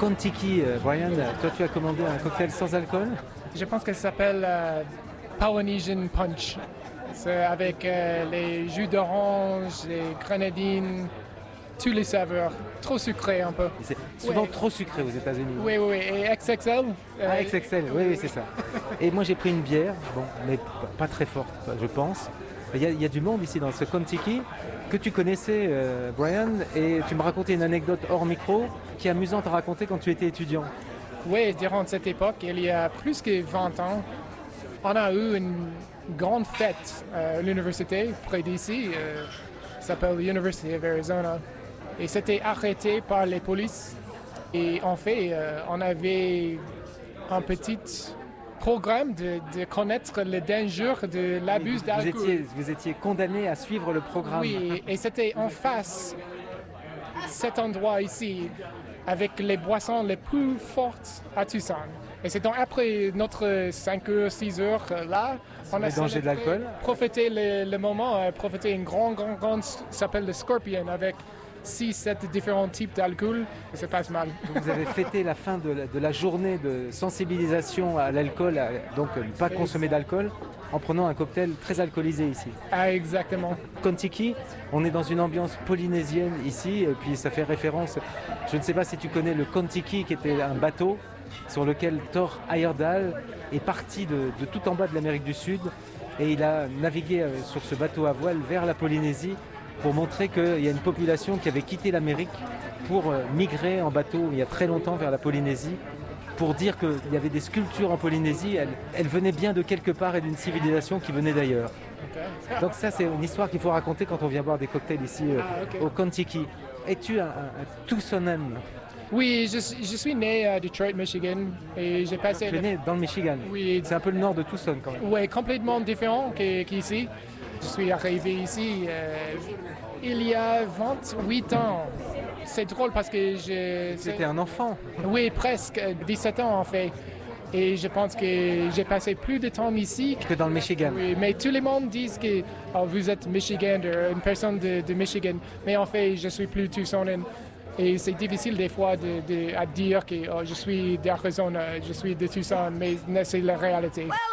Contiki. Brian, toi tu as commandé un cocktail sans alcool? Je pense qu'elle s'appelle Polynesian Punch. C'est avec les jus d'orange, les grenadines, tous les saveurs. Trop sucré un peu. C'est souvent trop sucré aux États-Unis. Oui, et XXL. XXL, oui, c'est ça. Et moi j'ai pris une bière, bon, mais pas très forte, je pense. Il y a du monde ici dans ce Contiki que tu connaissais, Brian, et tu me racontais une anecdote hors micro qui est amusante à raconter quand tu étais étudiant. Oui, durant cette époque, il y a plus que 20 ans, on a eu une grande fête à l'université près d'ici, s'appelle University of Arizona. Et c'était arrêté par les polices. Et en fait, on avait un petit programme de connaître le danger de l'abus d'alcool. Vous étiez condamné à suivre le programme. Oui, et c'était en face, cet endroit ici, avec les boissons les plus fortes à Tucson. Et c'est donc après notre 5 heures, 6 heures là, on a danger de l'alcool. Profité le moment, profité une grande, s'appelle le Scorpion, avec 6-7 différents types d'alcool, et ça passe mal. Vous avez fêté la fin de la journée de sensibilisation à l'alcool, donc ne pas consommer d'alcool, en prenant un cocktail très alcoolisé ici. Ah, exactement. Contiki, on est dans une ambiance polynésienne ici, et puis ça fait référence, je ne sais pas si tu connais le Contiki, qui était un bateau sur lequel Thor Heyerdahl est parti de tout en bas de l'Amérique du Sud, et il a navigué sur ce bateau à voile vers la Polynésie, pour montrer qu'il y a une population qui avait quitté l'Amérique pour migrer en bateau il y a très longtemps vers la Polynésie, pour dire qu'il y avait des sculptures en Polynésie, elles venaient bien de quelque part et d'une civilisation qui venait d'ailleurs. Okay. Donc ça c'est une histoire qu'il faut raconter quand on vient boire des cocktails ici au Contiki. Es-tu un Tucsonais? Oui, je suis né à Detroit, Michigan, et j'ai passé... Tu es né dans le Michigan? Oui. C'est un peu le nord de Tucson quand même. Oui, complètement différent qu'ici. Je suis arrivé ici il y a 28 ans. C'est drôle parce que C'était un enfant? Oui, presque, 17 ans en fait. Et je pense que j'ai passé plus de temps ici que dans le Michigan. Oui, mais tout le monde dit que vous êtes Michigander, une personne de Michigan. Mais en fait, je suis plus Tucsonien. Et c'est difficile des fois à dire que je suis d'Arizona, je suis de Tucson, mais c'est la réalité.